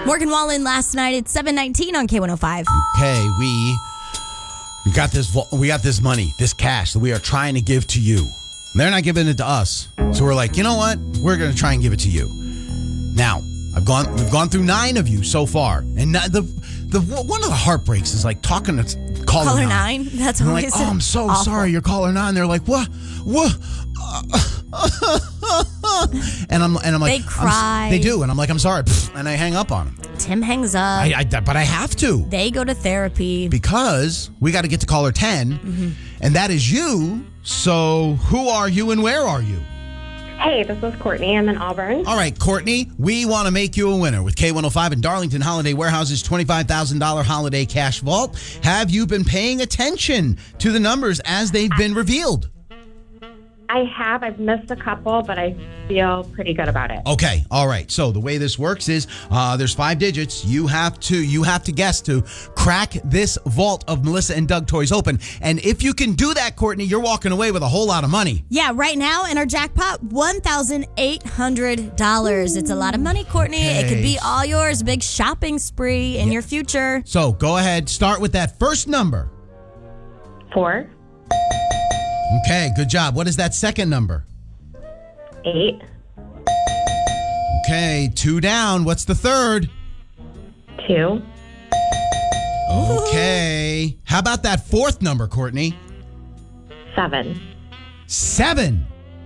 Morgan Wallen last night at 7:19 on K105. Okay, we got this money, this cash that we are trying to give to you. They're not giving it to us. So we're like, you know what? We're going to try and give it to you. Now, we've gone through 9 of you so far. And the one of the heartbreaks is like talking to caller 9. That's and always like, oh, I'm so awful. sorry, you're caller 9. They're like, what? And I'm like, They cry. They do, and I'm like, I'm sorry, and I hang up on them. Tim hangs up. But I have to. They go to therapy. Because we got to get to caller 10, and that is you. So who are you and where are you? Hey, this is Courtney. I'm in Auburn. All right, Courtney, we want to make you a winner with K105 and Darlington Holiday Warehouse's $25,000 holiday cash vault. Have you been paying attention to the numbers as they've been revealed? I have. I've missed a couple, but I feel pretty good about it. Okay, all right. So the way this works is there's 5 digits. You have to guess to crack this vault of Melissa and Doug toys open. And if you can do that, Courtney, you're walking away with a whole lot of money. Yeah, right now in our jackpot, $1,800. It's a lot of money, Courtney. Okay. It could be all yours. Big shopping spree in your future. So go ahead, start with that first number. 4, Okay, good job. What is that second number? 8, Okay, 2 down. What's the third? 2, Okay. How about that fourth number, Courtney? 7. 7.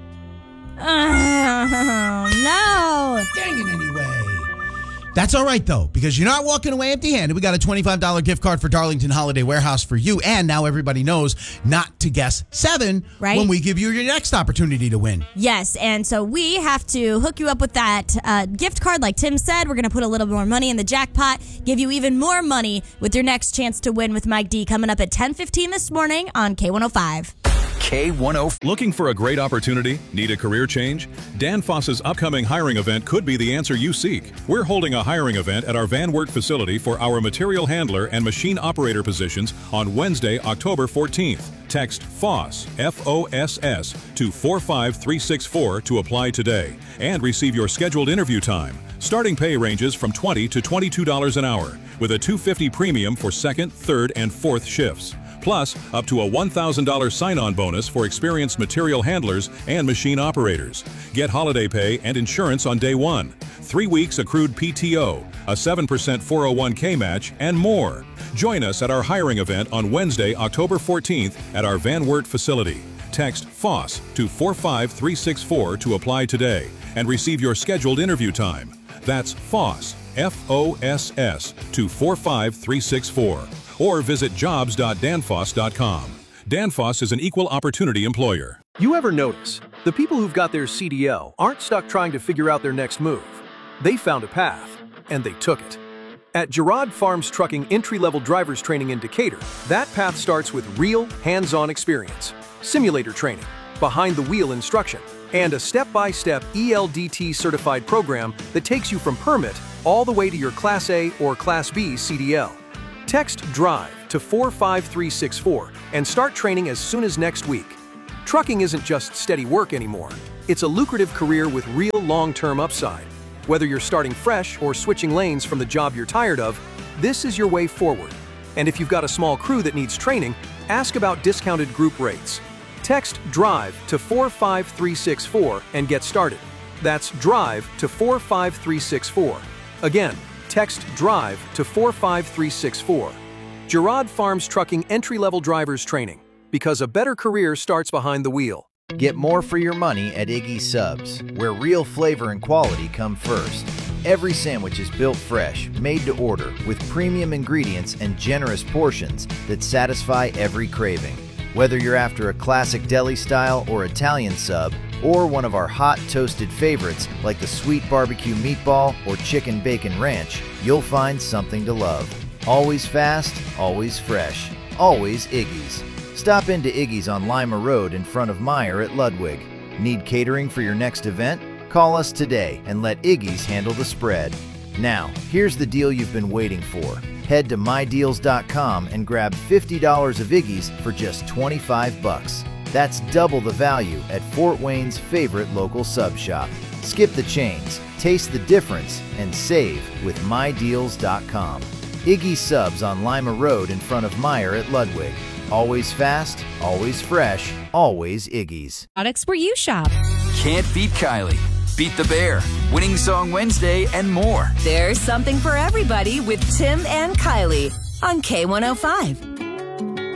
Oh, no. Dang it anyway. That's all right, though, because you're not walking away empty-handed. We got a $25 gift card for Darlington Holiday Warehouse for you, and now everybody knows not to guess 7 Right. when we give you your next opportunity to win. Yes, and so we have to hook you up with that gift card. Like Tim said, we're going to put a little more money in the jackpot, give you even more money with your next chance to win with Mike D coming up at 10:15 this morning on K105. K105. Looking for a great opportunity? Need a career change? Danfoss's upcoming hiring event could be the answer you seek. We're holding a hiring event at our Van Wert facility for our material handler and machine operator positions on Wednesday, October 14th. Text FOSS, F-O-S-S, to 45364 to apply today and receive your scheduled interview time. Starting pay ranges from $20 to $22 an hour, with a $250 premium for second, third, and fourth shifts. Plus, up to a $1,000 sign-on bonus for experienced material handlers and machine operators. Get holiday pay and insurance on day 1, 3 weeks accrued PTO, a 7% 401k match, and more. Join us at our hiring event on Wednesday, October 14th at our Van Wert facility. Text FOSS to 45364 to apply today and receive your scheduled interview time. That's FOSS, F-O-S-S, to 45364. Or visit jobs.danfoss.com. Danfoss is an equal opportunity employer. You ever notice the people who've got their CDL aren't stuck trying to figure out their next move? They found a path, and they took it. At Gerard Farms Trucking entry-level driver's training in Decatur, that path starts with real, hands-on experience, simulator training, behind-the-wheel instruction, and a step-by-step ELDT-certified program that takes you from permit all the way to your Class A or Class B CDL. Text DRIVE to 45364 and start training as soon as next week. Trucking isn't just steady work anymore. It's a lucrative career with real long-term upside. Whether you're starting fresh or switching lanes from the job you're tired of, this is your way forward. And if you've got a small crew that needs training, ask about discounted group rates. Text DRIVE to 45364 and get started. That's DRIVE to 45364. Again, text DRIVE to 45364. Gerard Farms Trucking entry-level drivers training, because a better career starts behind the wheel. Get more for your money at Iggy's Subs, where real flavor and quality come first. Every sandwich is built fresh, made to order, with premium ingredients and generous portions that satisfy every craving. Whether you're after a classic deli style or Italian sub, or one of our hot toasted favorites like the sweet barbecue meatball or chicken bacon ranch, you'll find something to love. Always fast, always fresh, always Iggy's. Stop into Iggy's on Lima Road in front of Meyer at Ludwig. Need catering for your next event? Call us today and let Iggy's handle the spread. Now, here's the deal you've been waiting for. Head to mydeals.com and grab $50 of Iggy's for just $25. That's double the value at Fort Wayne's favorite local sub shop. Skip the chains, taste the difference, and save with MyDeals.com. Iggy Subs on Lima Road in front of Meijer at Ludwig. Always fast, always fresh, always Iggy's. Products where you shop. Can't beat Kylie. Beat the Bear, Winning Song Wednesday, and more. There's something for everybody with Tim and Kylie on K105.